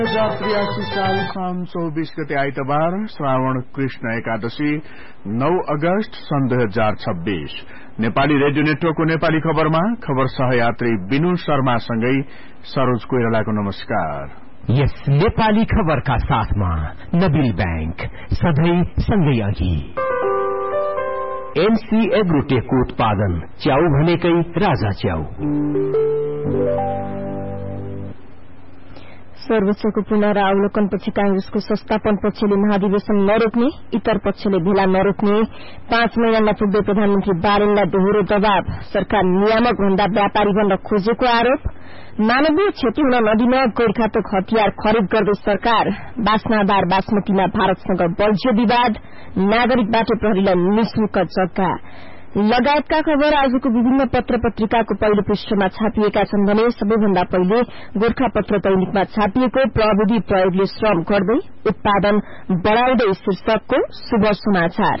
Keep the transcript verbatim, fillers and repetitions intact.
दुई हजार त्रियासी साल साउन चौबीस गते आइतबार श्रावण कृष्ण एकादशी नौ अगस्त सन् दुई हजार छब्बीस नेपाली रेडियो नेटवर्कको नेपाली खबरमा खबर सहयात्री विनु शर्मासँगै सरोज कोइरालाको नमस्कार। यस नेपाली खबरका साथमा नबिल बैंक सधैं सँगै अघि। एमसी एग्रोटेकको उत्पादन च्याउ भनेकै राजा च्याउ। सर्वोच्चको पुनरावलोकनपछि कांग्रेसको संस्थापन पक्षले महाधिवेशन नरोक्ने, इतर पक्षले भेला नरोक्ने, पाँच महिना नपुग्दै प्रधानमन्त्री बारेनलाई दोहोरो दबाव, सरकार नियामक भन्दा व्यापारी बन्न खोजेको आरोप, मानवीय क्षति हुन नदिन गैरघातक हतियार खरिद गर्दै सरकार, बासनादार बासमतीमा भारतसँग बल्झ्यो विवाद, नागरिक बाटो प्रहरीलाई निशुल्क जग्गा लगायतका खबर आजको विभिन्न पत्र पत्रिकाको पहिलो पृष्ठमा छापिएका छन् भने सबैभन्दा पहिले गोरखापत्र दैनिकमा छापिएको प्रविधि प्रयोगले श्रम गर्दै उत्पादन बढ़ाउँदै शीर्षकको शुभ समाचार।